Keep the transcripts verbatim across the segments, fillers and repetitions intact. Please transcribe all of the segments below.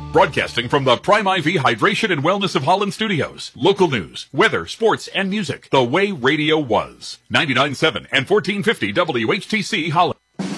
Broadcasting from the Prime I V Hydration and Wellness of Holland Studios. Local news, weather, sports, and music. The way radio was. ninety-nine point seven and fourteen fifty W H T C Holland.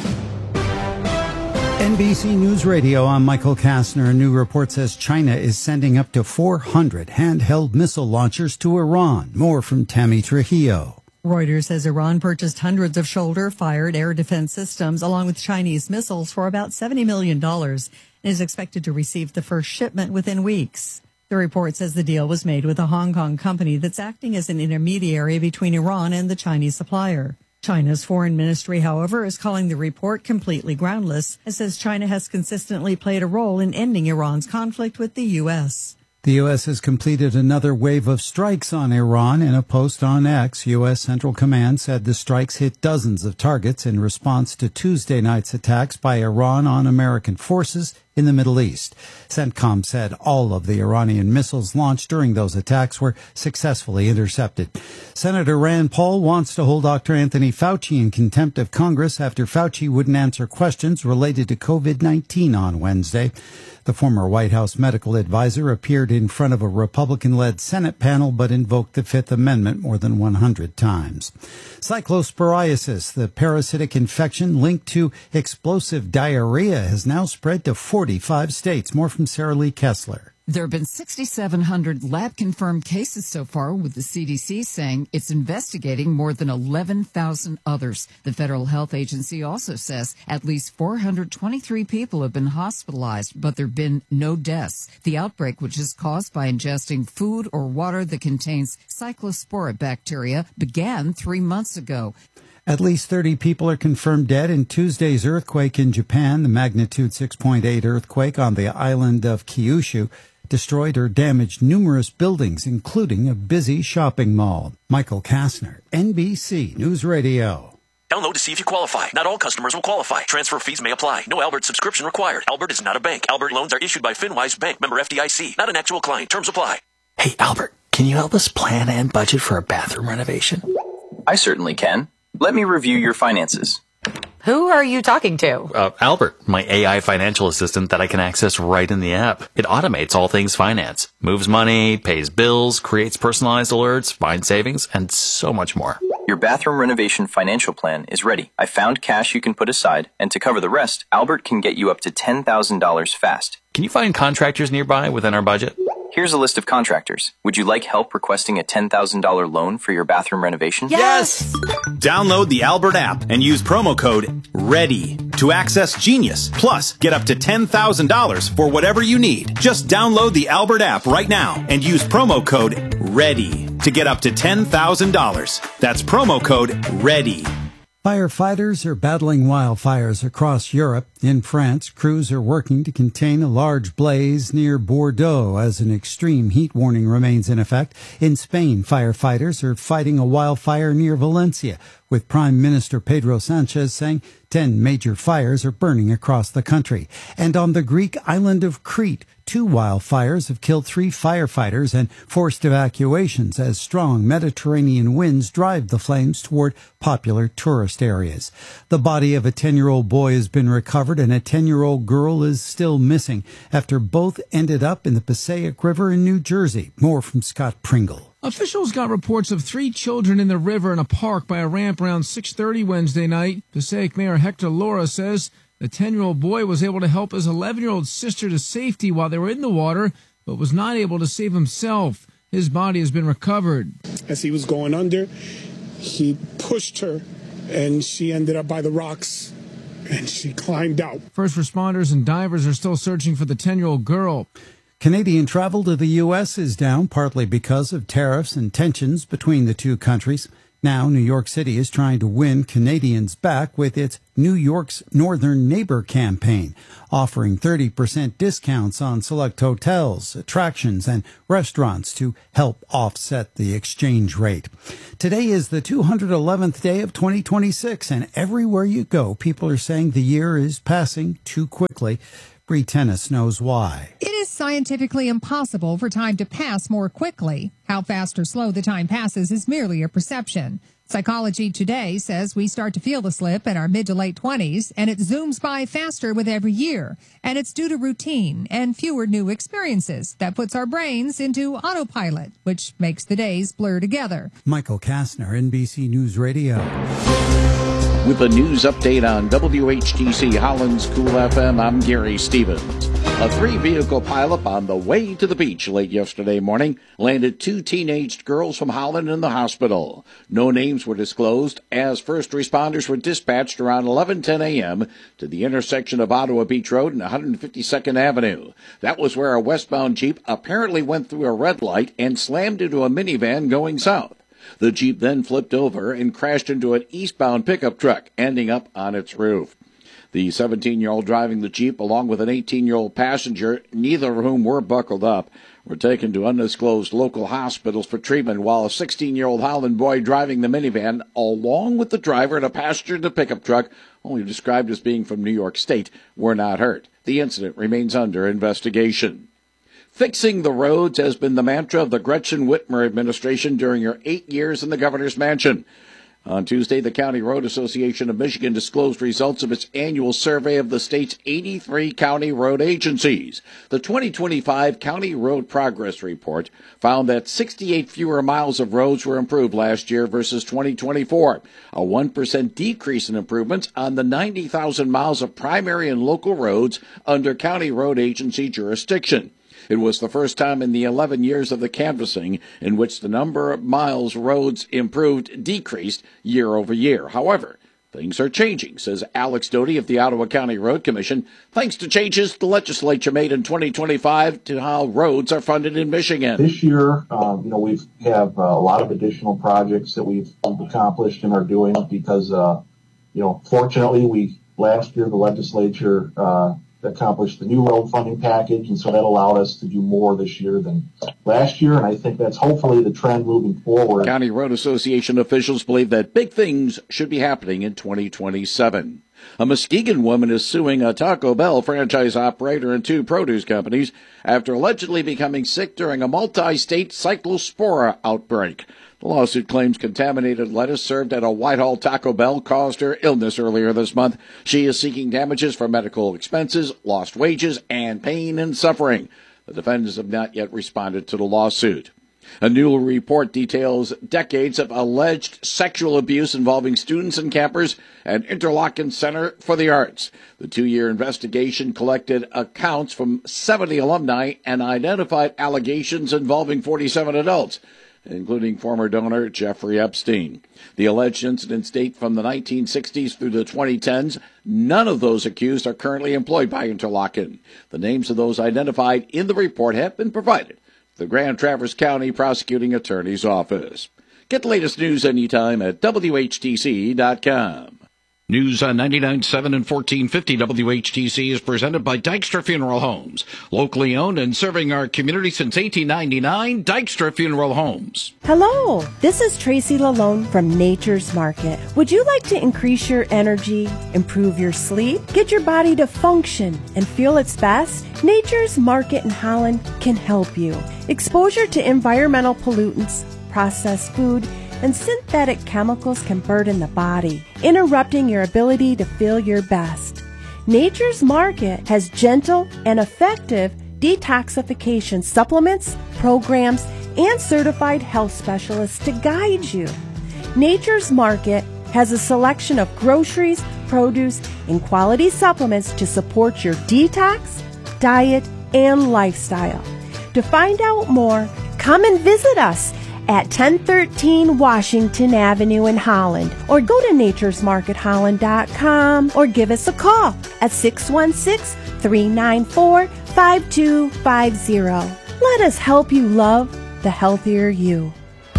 N B C News Radio, I'm Michael Kastner. A new report says China is sending up to four hundred handheld missile launchers to Iran. More from Tammy Trujillo. Reuters says Iran purchased hundreds of shoulder-fired air defense systems along with Chinese missiles for about seventy million dollars and is expected to receive the first shipment within weeks. The report says the deal was made with a Hong Kong company that's acting as an intermediary between Iran and the Chinese supplier. China's foreign ministry, however, is calling the report completely groundless and says China has consistently played a role in ending Iran's conflict with the U S. The U S has completed another wave of strikes on Iran. In a post on X, U S Central Command said the strikes hit dozens of targets in response to Tuesday night's attacks by Iran on American forces in the Middle East. CENTCOM said all of the Iranian missiles launched during those attacks were successfully intercepted. Senator Rand Paul wants to hold Doctor Anthony Fauci in contempt of Congress after Fauci wouldn't answer questions related to COVID nineteen on Wednesday. The former White House medical advisor appeared in front of a Republican-led Senate panel but invoked the Fifth Amendment more than one hundred times. Cyclosporiasis, the parasitic infection linked to explosive diarrhea, has now spread to forty-five states. More from Sarah Lee Kessler. There have been six thousand seven hundred lab-confirmed cases so far, with the C D C saying it's investigating more than eleven thousand others. The Federal Health Agency also says at least four hundred twenty-three people have been hospitalized, but there have been no deaths. The outbreak, which is caused by ingesting food or water that contains cyclospora bacteria, began three months ago. At least thirty people are confirmed dead in Tuesday's earthquake in Japan. The magnitude six point eight earthquake on the island of Kyushu destroyed or damaged numerous buildings, including a busy shopping mall. Michael Kastner, N B C News Radio. Download to see if you qualify. Not all customers will qualify. Transfer fees may apply. No Albert subscription required. Albert is not a bank. Albert loans are issued by FinWise Bank, member F D I C. Not an actual client. Terms apply. Hey, Albert, can you help us plan and budget for a bathroom renovation? I certainly can. Let me review your finances. Who are you talking to? Uh, Albert, my A I financial assistant that I can access right in the app. It automates all things finance, moves money, pays bills, creates personalized alerts, finds savings, and so much more. Your bathroom renovation financial plan is ready. I found cash you can put aside, and to cover the rest, Albert can get you up to ten thousand dollars fast. Can you find contractors nearby within our budget? Here's a list of contractors. Would you like help requesting a ten thousand dollars loan for your bathroom renovation? Yes! Download the Albert app and use promo code READY to access Genius. Plus, get up to ten thousand dollars for whatever you need. Just download the Albert app right now and use promo code READY to get up to ten thousand dollars. That's promo code READY. Firefighters are battling wildfires across Europe. In France, crews are working to contain a large blaze near Bordeaux as an extreme heat warning remains in effect. In Spain, firefighters are fighting a wildfire near Valencia, with Prime Minister Pedro Sanchez saying ten major fires are burning across the country. And on the Greek island of Crete, two wildfires have killed three firefighters and forced evacuations as strong Mediterranean winds drive the flames toward popular tourist areas. The body of a ten-year-old boy has been recovered and a ten-year-old girl is still missing after both ended up in the Passaic River in New Jersey. More from Scott Pringle. Officials got reports of three children in the river in a park by a ramp around six thirty Wednesday night. Passaic Mayor Hector Laura says the ten-year-old boy was able to help his eleven-year-old sister to safety while they were in the water, but was not able to save himself. His body has been recovered. As he was going under, he pushed her, and she ended up by the rocks, and she climbed out. First responders and divers are still searching for the ten-year-old girl. Canadian travel to the U S is down, partly because of tariffs and tensions between the two countries. Now, New York City is trying to win Canadians back with its New York's Northern Neighbor campaign, offering thirty percent discounts on select hotels, attractions, and restaurants to help offset the exchange rate. Today is the two hundred eleventh day of twenty twenty-six, and everywhere you go, people are saying the year is passing too quickly. Bree Tennis knows why. It is scientifically impossible for time to pass more quickly. How fast or slow the time passes is merely a perception. Psychology Today says we start to feel the slip in our mid to late twenties, and it zooms by faster with every year. And it's due to routine and fewer new experiences that puts our brains into autopilot, which makes the days blur together. Michael Kastner, N B C News Radio. With a news update on W H T C Holland's Cool F M, I'm Gary Stevens. A three-vehicle pileup on the way to the beach late yesterday morning landed two teenaged girls from Holland in the hospital. No names were disclosed as first responders were dispatched around eleven ten a.m. to the intersection of Ottawa Beach Road and one hundred fifty-second Avenue. That was where a westbound Jeep apparently went through a red light and slammed into a minivan going south. The Jeep then flipped over and crashed into an eastbound pickup truck, ending up on its roof. The seventeen-year-old driving the Jeep, along with an eighteen-year-old passenger, neither of whom were buckled up, were taken to undisclosed local hospitals for treatment, while a sixteen-year-old Holland boy driving the minivan, along with the driver and a passenger in the pickup truck, only described as being from New York State, were not hurt. The incident remains under investigation. Fixing the roads has been the mantra of the Gretchen Whitmer administration during her eight years in the governor's mansion. On Tuesday, the County Road Association of Michigan disclosed results of its annual survey of the state's eighty-three county road agencies. The twenty twenty-five County Road Progress Report found that sixty-eight fewer miles of roads were improved last year versus twenty twenty-four, a one percent decrease in improvements on the ninety thousand miles of primary and local roads under county road agency jurisdiction. It was the first time in the eleven years of the canvassing in which the number of miles roads improved decreased year over year. However, things are changing, says Alex Doty of the Ottawa County Road Commission, thanks to changes the legislature made in twenty twenty-five to how roads are funded in Michigan. This year, um, you know, we have uh, a lot of additional projects that we've accomplished and are doing because, uh, you know, fortunately, we last year the legislature uh, accomplished the new road funding package, and so that allowed us to do more this year than last year, and I think that's hopefully the trend moving forward. County Road Association officials believe that big things should be happening in twenty twenty-seven. A Muskegon woman is suing a Taco Bell franchise operator and two produce companies after allegedly becoming sick during a multi-state cyclospora outbreak. The lawsuit claims contaminated lettuce served at a Whitehall Taco Bell caused her illness earlier this month. She is seeking damages for medical expenses, lost wages, and pain and suffering. The defendants have not yet responded to the lawsuit. A new report details decades of alleged sexual abuse involving students and campers at Interlochen Center for the Arts. The two-year investigation collected accounts from seventy alumni and identified allegations involving forty-seven adults, including former donor Jeffrey Epstein. The alleged incidents date from the nineteen sixties through the twenty tens. None of those accused are currently employed by Interlochen. The names of those identified in the report have been provided to the Grand Traverse County Prosecuting Attorney's Office. Get the latest news anytime at W H T C dot com. News on ninety-nine point seven and fourteen fifty W H T C is presented by Dykstra Funeral Homes. Locally owned and serving our community since eighteen ninety-nine, Dykstra Funeral Homes. Hello, this is Tracy Lalone from Nature's Market. Would you like to increase your energy, improve your sleep, get your body to function and feel its best? Nature's Market in Holland can help you. Exposure to environmental pollutants, processed food, and synthetic chemicals can burden the body, interrupting your ability to feel your best. Nature's Market has gentle and effective detoxification supplements, programs, and certified health specialists to guide you. Nature's Market has a selection of groceries, produce, and quality supplements to support your detox, diet, and lifestyle. To find out more, come and visit us at ten thirteen Washington Avenue in Holland, or go to natures market holland dot com, or give us a call at six one six, three nine four, five two five zero. Let us help you love the healthier you.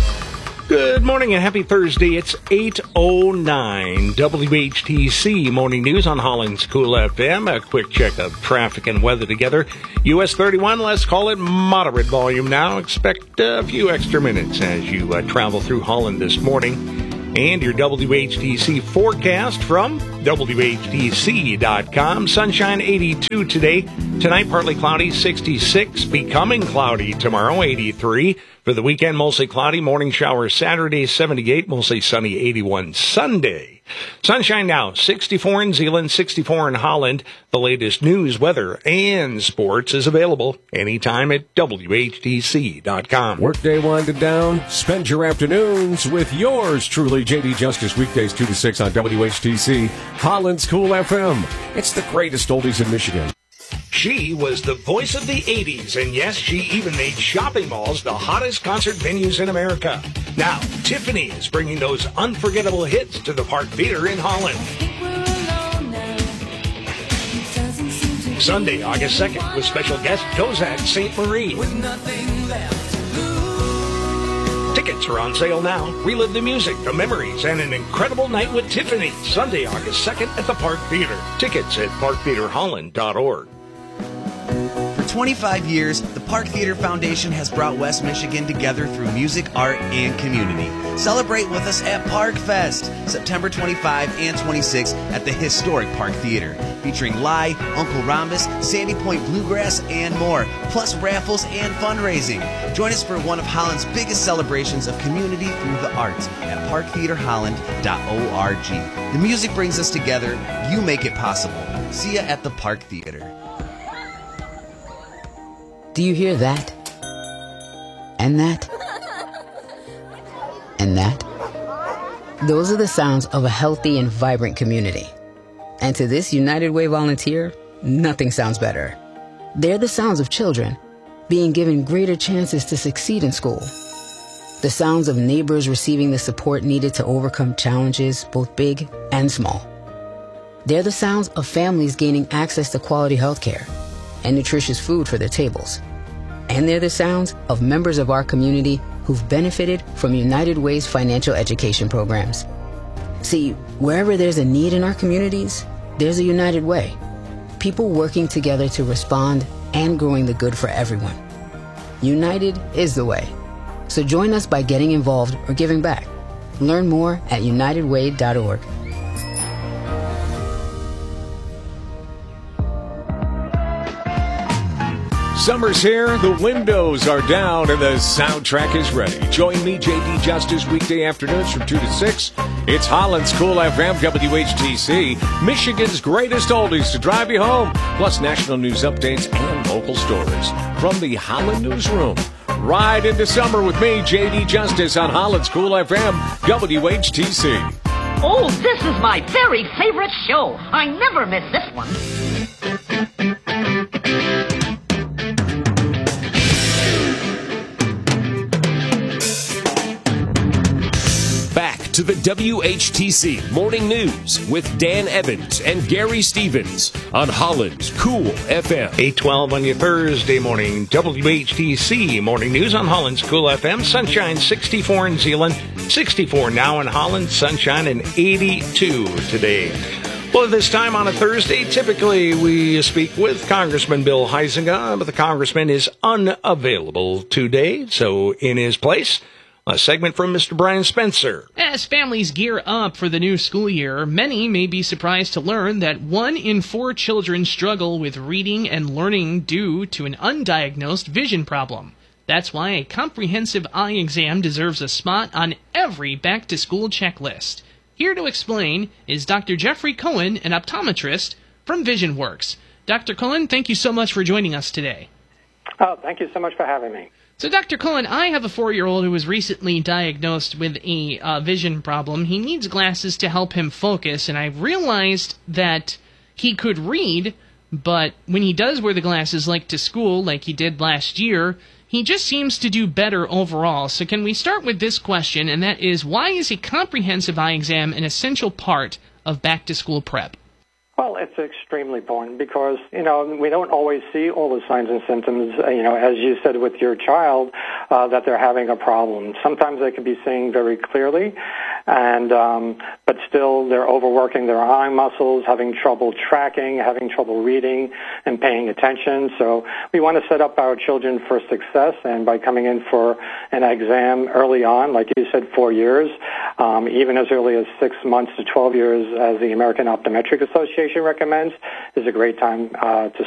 Good morning and happy Thursday. It's eight oh nine W H T C Morning News on Holland's Cool F M. A quick check of traffic and weather together. U S thirty-one, let's call it moderate volume now. Expect a few extra minutes as you uh, travel through Holland this morning. And your W H T C forecast from W H T C dot com. Sunshine eighty-two today. Tonight, partly cloudy, sixty-six. Becoming cloudy tomorrow, eighty-three. For the weekend, mostly cloudy. Morning showers Saturday, seventy-eight. Mostly sunny, eighty-one Sunday. Sunshine now, sixty-four in Zeeland, sixty-four in Holland. The latest news, weather, and sports is available anytime at W H T C dot com. Workday winding down. Spend your afternoons with yours truly, J D Justice, weekdays two to six on W H T C, Holland's Cool F M. It's the greatest oldies in Michigan. She was the voice of the eighties, and yes, she even made shopping malls the hottest concert venues in America. Now, Tiffany is bringing those unforgettable hits to the Park Theater in Holland. Sunday, August second, with special guest Kozak Saint Marie. Tickets are on sale now. Relive the music, the memories, and an incredible night with Tiffany. Sunday, August second at the Park Theater. Tickets at park theater holland dot org. For twenty-five years, the Park Theater Foundation has brought West Michigan together through music, art, and community. Celebrate with us at Park Fest, September twenty-fifth and twenty-sixth at the historic Park Theater, featuring Lai, Uncle Rhombus, Sandy Point Bluegrass, and more, plus raffles and fundraising. Join us for one of Holland's biggest celebrations of community through the arts at park theater holland dot org. The music brings us together. You make it possible. See ya at the Park Theater. Do you hear that? And that? And that? Those are the sounds of a healthy and vibrant community. And to this United Way volunteer, nothing sounds better. They're the sounds of children being given greater chances to succeed in school. The sounds of neighbors receiving the support needed to overcome challenges, both big and small. They're the sounds of families gaining access to quality health care and nutritious food for their tables. And they're the sounds of members of our community who've benefited from United Way's financial education programs. See, wherever there's a need in our communities, there's a United Way. People working together to respond and growing the good for everyone. United is the way. So join us by getting involved or giving back. Learn more at united way dot org. Summer's here, the windows are down, and the soundtrack is ready. Join me, J D Justice, weekday afternoons from two to six. It's Holland's Cool F M, W H T C, Michigan's greatest oldies to drive you home, plus national news updates and local stories. From the Holland Newsroom, ride into summer with me, J D Justice, on Holland's Cool F M, W H T C. Oh, this is my very favorite show. I never miss this one. To the W H T C Morning News with Dan Evans and Gary Stevens on Holland's Cool F M. eight twelve on your Thursday morning. W H T C Morning News on Holland's Cool F M. Sunshine sixty-four in Zeeland, sixty-four now in Holland. Sunshine and eighty-two today. Well, this time on a Thursday, typically we speak with Congressman Bill Huizenga, but the congressman is unavailable today. So in his place, a segment from Mister Brian Spencer. As families gear up for the new school year, many may be surprised to learn that one in four children struggle with reading and learning due to an undiagnosed vision problem. That's why a comprehensive eye exam deserves a spot on every back-to-school checklist. Here to explain is Doctor Jeffrey Cohen, an optometrist from VisionWorks. Doctor Cohen, thank you so much for joining us today. Oh, thank you so much for having me. So, Doctor Cohen, I have a four-year-old who was recently diagnosed with a uh, vision problem. He needs glasses to help him focus, and I realized that he could read, but when he does wear the glasses, like to school, like he did last year, he just seems to do better overall. So can we start with this question, and that is, why is a comprehensive eye exam an essential part of back-to-school prep? Well, it's extremely important because, you know, we don't always see all the signs and symptoms, uh, you know, as you said with your child, uh, that they're having a problem. Sometimes they could be seeing very clearly, and um, but still they're overworking their eye muscles, having trouble tracking, having trouble reading and paying attention. So we want to set up our children for success, and by coming in for an exam early on, like you said, four years, um, even as early as six months to twelve years, as the American Optometric Association recommends, is a great time uh, to